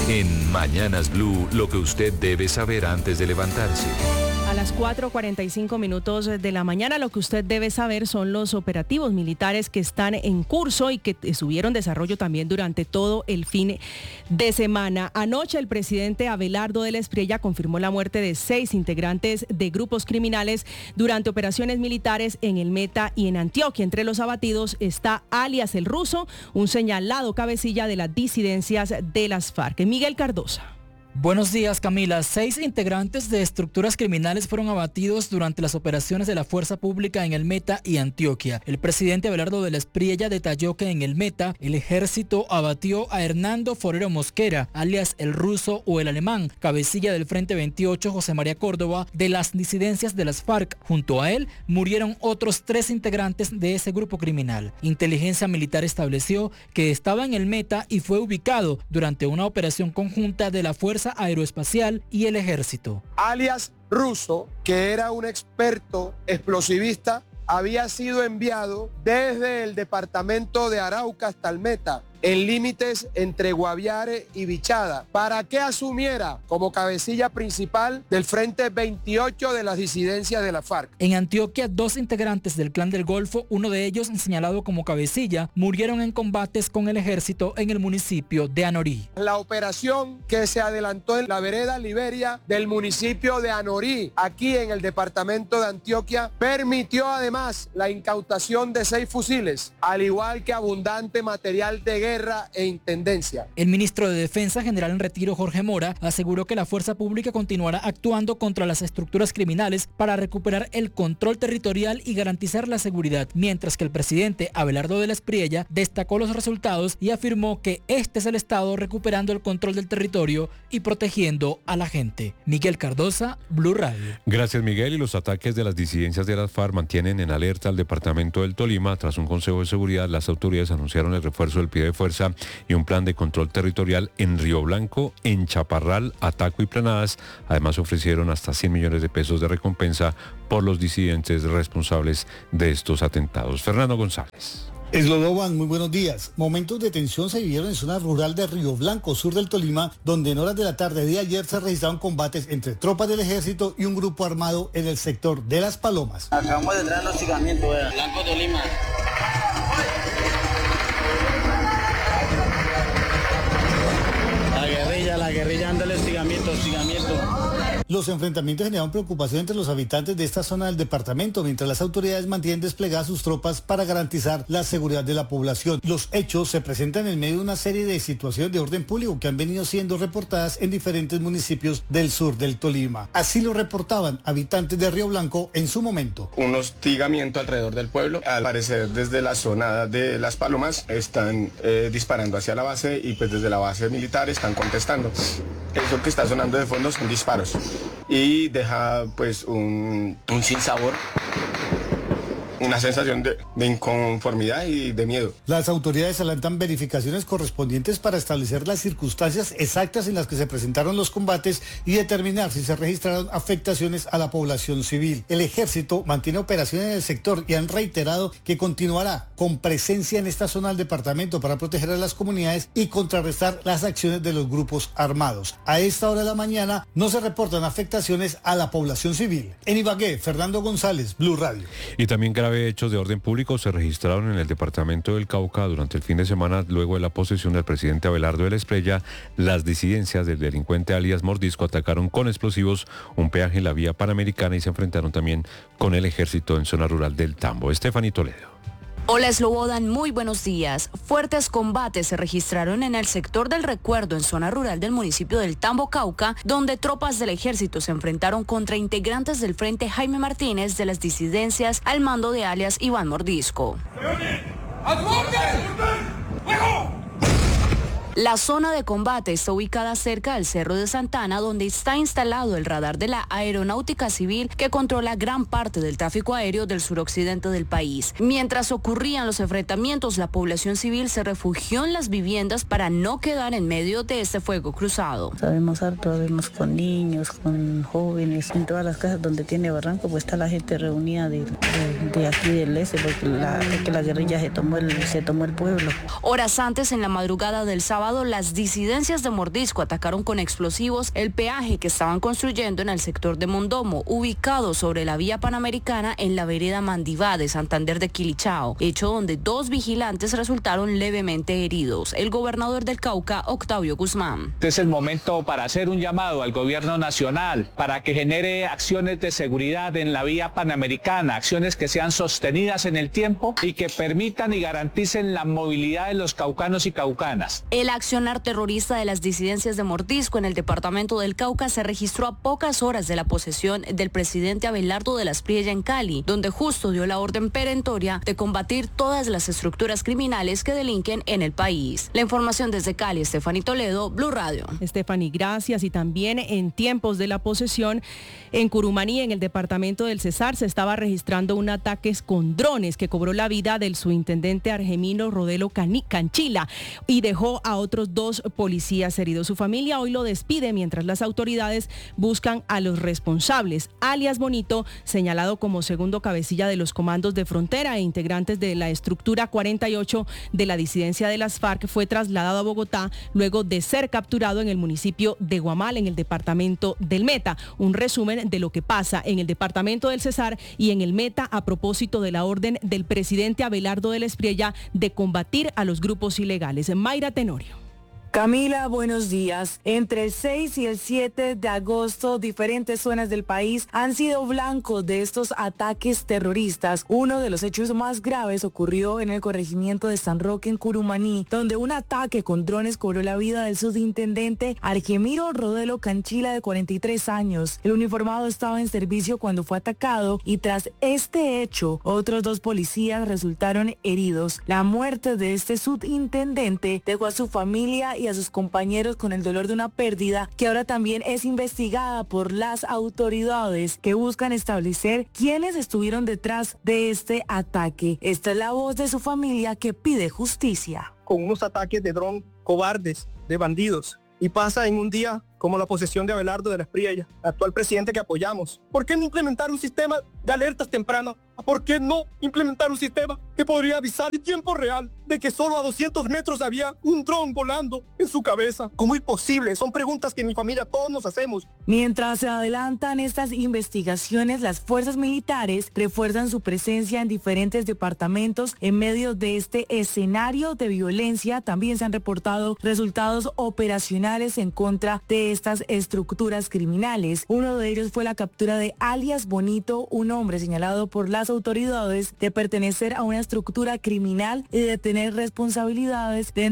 En Mañanas Blue, lo que usted debe saber antes de levantarse. A las 4:45 de la mañana, lo que usted debe saber son los operativos militares que están en curso y que tuvieron desarrollo también durante todo el fin de semana. Anoche el presidente Abelardo de la Espriella confirmó la muerte de 6 integrantes de grupos criminales durante operaciones militares en el Meta y en Antioquia. Entre los abatidos está alias El Ruso, un señalado cabecilla de las disidencias de las FARC. Miguel Cardosa. Buenos días, Camila. 6 integrantes de estructuras criminales fueron abatidos durante las operaciones de la Fuerza Pública en el Meta y Antioquia. El presidente Abelardo de la Espriella detalló que en el Meta, el ejército abatió a Hernando Forero Mosquera, alias El Ruso o El Alemán, cabecilla del Frente 28 José María Córdoba, de las disidencias de las FARC. Junto a él, murieron otros 3 integrantes de ese grupo criminal. Inteligencia Militar estableció que estaba en el Meta y fue ubicado durante una operación conjunta de la Fuerza Aeroespacial y el Ejército. Alias Ruso, que era un experto explosivista, había sido enviado desde el departamento de Arauca hasta el Meta, en límites entre Guaviare y Bichada, para que asumiera como cabecilla principal del Frente 28 de las disidencias de la FARC. En Antioquia, 2 integrantes del Clan del Golfo, uno de ellos señalado como cabecilla, murieron en combates con el ejército en el municipio de Anorí. La operación que se adelantó en la vereda Liberia del municipio de Anorí, aquí en el departamento de Antioquia, permitió además la incautación de 6 fusiles, al igual que abundante material de guerra e intendencia. El ministro de Defensa, general en retiro Jorge Mora, aseguró que la fuerza pública continuará actuando contra las estructuras criminales para recuperar el control territorial y garantizar la seguridad, mientras que el presidente Abelardo de la Espriella destacó los resultados y afirmó que este es el Estado recuperando el control del territorio y protegiendo a la gente. Miguel Cardosa, Blue Radio. Gracias, Miguel. Y los ataques de las disidencias de las FARC mantienen en alerta al departamento del Tolima. Tras un consejo de seguridad, las autoridades anunciaron el refuerzo del pie de fuerza y un plan de control territorial en Río Blanco, en Chaparral, Ataco y Planadas. Además ofrecieron hasta 100 millones de pesos de recompensa por los disidentes responsables de estos atentados. Fernando González. Eslodoban, muy buenos días. Momentos de tensión se vivieron en zona rural de Río Blanco, sur del Tolima, donde en horas de la tarde de ayer se registraron combates entre tropas del ejército y un grupo armado en el sector de Las Palomas. Acabamos de entrar en hostigamiento, Blanco Tolima. La guerrilla anda el hostigamiento. Los enfrentamientos generaron preocupación entre los habitantes de esta zona del departamento, mientras las autoridades mantienen desplegadas sus tropas para garantizar la seguridad de la población. Los hechos se presentan en medio de una serie de situaciones de orden público que han venido siendo reportadas en diferentes municipios del sur del Tolima. Así lo reportaban habitantes de Río Blanco en su momento. Un hostigamiento alrededor del pueblo. Al parecer, desde la zona de Las Palomas están disparando hacia la base y pues desde la base militar están contestando. Eso que está sonando de fondo son disparos y deja pues un sinsabor, una sensación de inconformidad y de miedo. Las autoridades adelantan verificaciones correspondientes para establecer las circunstancias exactas en las que se presentaron los combates y determinar si se registraron afectaciones a la población civil. El ejército mantiene operaciones en el sector y han reiterado que continuará con presencia en esta zona del departamento para proteger a las comunidades y contrarrestar las acciones de los grupos armados. A esta hora de la mañana no se reportan afectaciones a la población civil. En Ibagué, Fernando González, Blue Radio. Y también graves hechos de orden público se registraron en el departamento del Cauca durante el fin de semana, luego de la posesión del presidente Abelardo de la Espriella. Las disidencias del delincuente alias Mordisco atacaron con explosivos un peaje en la vía Panamericana y se enfrentaron también con el ejército en zona rural del Tambo. Estefanía Toledo. Hola Slobodan, muy buenos días. Fuertes combates se registraron en el sector del Recuerdo, en zona rural del municipio del Tambo, Cauca, donde tropas del ejército se enfrentaron contra integrantes del Frente Jaime Martínez de las disidencias al mando de alias Iván Mordisco. La zona de combate está ubicada cerca del Cerro de Santana, donde está instalado el radar de la Aeronáutica Civil que controla gran parte del tráfico aéreo del suroccidente del país. Mientras ocurrían los enfrentamientos, la población civil se refugió en las viviendas para no quedar en medio de este fuego cruzado. Sabemos harto, vemos con niños, con jóvenes, en todas las casas donde tiene barranco, pues está la gente reunida de aquí del este, porque la guerrilla se tomó el pueblo. Horas antes, en la madrugada del sábado, sábado, las disidencias de Mordisco atacaron con explosivos el peaje que estaban construyendo en el sector de Mondomo, ubicado sobre la vía panamericana en la vereda Mandivá de Santander de Quilichao, hecho donde 2 vigilantes resultaron levemente heridos. El gobernador del Cauca, Octavio Guzmán. Este es el momento para hacer un llamado al gobierno nacional para que genere acciones de seguridad en la vía panamericana, acciones que sean sostenidas en el tiempo y que permitan y garanticen la movilidad de los caucanos y caucanas. El accionar terrorista de las disidencias de Mordisco en el departamento del Cauca se registró a pocas horas de la posesión del presidente Abelardo de la Espriella en Cali, donde justo dio la orden perentoria de combatir todas las estructuras criminales que delinquen en el país. La información desde Cali, Estefanía Toledo, Blue Radio. Estefanía, gracias. Y también en tiempos de la posesión, en Curumaní, en el departamento del Cesar, se estaba registrando un ataque con drones que cobró la vida del subintendente Argemiro Rodelo Canchila y dejó a otros 2 policías heridos. Su familia hoy lo despide mientras las autoridades buscan a los responsables. Alias Bonito, señalado como segundo cabecilla de los comandos de frontera e integrantes de la estructura 48 de la disidencia de las FARC, fue trasladado a Bogotá luego de ser capturado en el municipio de Guamal, en el departamento del Meta. Un resumen de lo que pasa en el departamento del Cesar y en el Meta a propósito de la orden del presidente Abelardo de la Espriella de combatir a los grupos ilegales. Mayra Tenorio. Camila, buenos días. Entre el 6 y el 7 de agosto, diferentes zonas del país han sido blancos de estos ataques terroristas. Uno de los hechos más graves ocurrió en el corregimiento de San Roque, en Curumaní, donde un ataque con drones cobró la vida del subintendente Argemiro Rodelo Canchila, de 43 años. El uniformado estaba en servicio cuando fue atacado y tras este hecho, otros 2 policías resultaron heridos. La muerte de este subintendente dejó a su familia y a sus compañeros con el dolor de una pérdida que ahora también es investigada por las autoridades que buscan establecer quiénes estuvieron detrás de este ataque. Esta es la voz de su familia que pide justicia. Con unos ataques de dron cobardes, de bandidos, y pasa en un día como la posesión de Abelardo de la Espriella, actual presidente que apoyamos. ¿Por qué no implementar un sistema de alertas tempranas? ¿Por qué no implementar un sistema que podría avisar en tiempo real de que solo a 200 metros había un dron volando en su cabeza? ¿Cómo es posible? Son preguntas que en mi familia todos nos hacemos. Mientras se adelantan estas investigaciones, las fuerzas militares refuerzan su presencia en diferentes departamentos en medio de este escenario de violencia. También se han reportado resultados operacionales en contra de estas estructuras criminales. Uno de ellos fue la captura de alias Bonito, un hombre señalado por las autoridades de pertenecer a una estructura criminal y de tener responsabilidades de